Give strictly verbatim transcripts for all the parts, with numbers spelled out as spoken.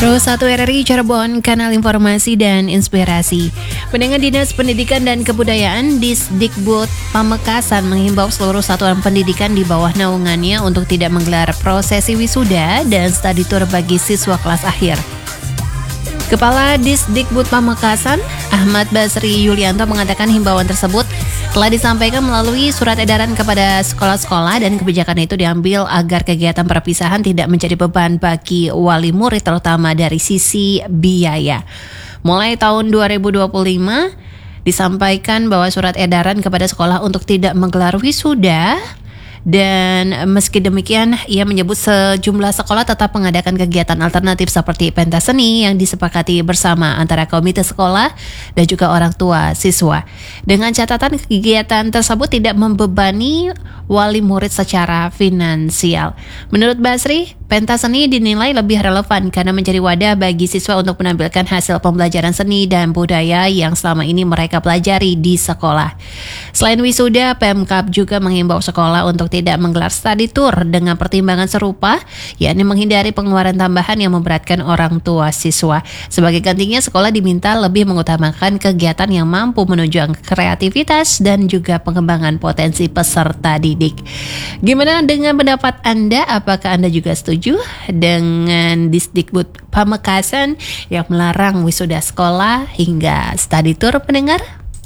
Pro satu R R I Cirebon, kanal informasi dan inspirasi. Pendengar Dinas Pendidikan dan Kebudayaan Disdikbud Pamekasan menghimbau seluruh satuan pendidikan di bawah naungannya untuk tidak menggelar prosesi wisuda dan study tour bagi siswa kelas akhir. Kepala Disdikbud Pamekasan, Ahmad Basri Yulianto mengatakan himbauan tersebut telah disampaikan melalui surat edaran kepada sekolah-sekolah dan kebijakan itu diambil agar kegiatan perpisahan tidak menjadi beban bagi wali murid terutama dari sisi biaya. Mulai tahun dua ribu dua puluh lima disampaikan bahwa surat edaran kepada sekolah untuk tidak menggelar wisuda. Dan meski demikian, ia menyebut sejumlah sekolah tetap mengadakan kegiatan alternatif seperti pentas seni yang disepakati bersama antara komite sekolah dan juga orang tua siswa. Dengan catatan kegiatan tersebut tidak membebani wali murid secara finansial. Menurut Basri, pentas seni dinilai lebih relevan karena menjadi wadah bagi siswa untuk menampilkan hasil pembelajaran seni dan budaya yang selama ini mereka pelajari di sekolah. Selain wisuda, Pemkab juga menghimbau sekolah untuk tidak menggelar study tour dengan pertimbangan serupa, yakni menghindari pengeluaran tambahan yang memberatkan orang tua siswa. Sebagai gantinya, sekolah diminta lebih mengutamakan kegiatan yang mampu menunjang kreativitas dan juga pengembangan potensi peserta didik. Gimana dengan pendapat Anda? Apakah Anda juga setuju dengan Disdikbud Pamekasan yang melarang wisuda sekolah hingga study tour, pendengar?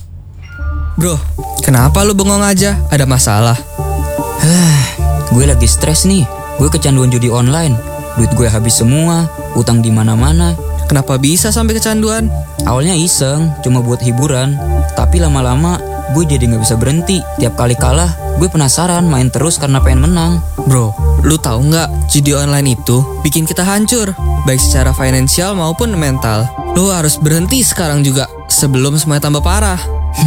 Bro, kenapa lu bengong aja? Ada masalah? Hah, gue lagi stres nih. Gue kecanduan judi online. Duit gue habis semua, utang di mana-mana. Kenapa bisa sampai kecanduan? Awalnya iseng, cuma buat hiburan. Tapi lama-lama gue jadi gak bisa berhenti. Tiap kali kalah, gue penasaran main terus karena pengen menang. Bro, lu tahu nggak judi online itu bikin kita hancur, baik secara finansial maupun mental. Lu harus berhenti sekarang juga sebelum semuanya tambah parah.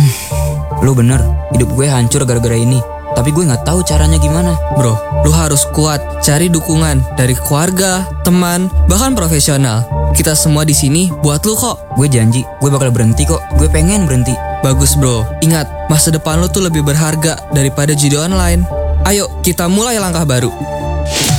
Lu bener, hidup gue hancur gara-gara ini. Tapi gue gak tahu caranya gimana. Bro, lu harus kuat. Cari dukungan dari keluarga, teman, bahkan profesional. Kita semua di sini buat lu kok. Gue janji, gue bakal berhenti kok. Gue pengen berhenti. Bagus bro, ingat masa depan lu tuh lebih berharga daripada judi online. Ayo kita mulai langkah baru.